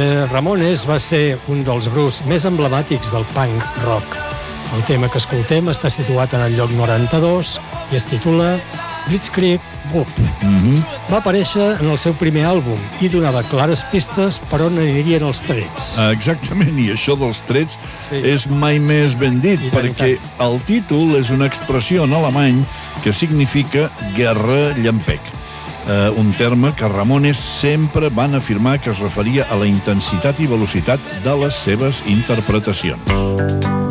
Ramones va ser un dels grups més emblemàtics del punk rock. El tema que escoltem està situat en el lloc 92 i es titula Blitzkrieg Bop. Va aparèixer en el seu primer àlbum i donava clares pistes per on anirien els trets. Exactament, i això dels trets és mai més ben dit, perquè el títol és una expressió en alemany que significa guerra llampec. Un terme que Ramones sempre van afirmar que es referia a la intensitat i velocitat de les seves interpretacions.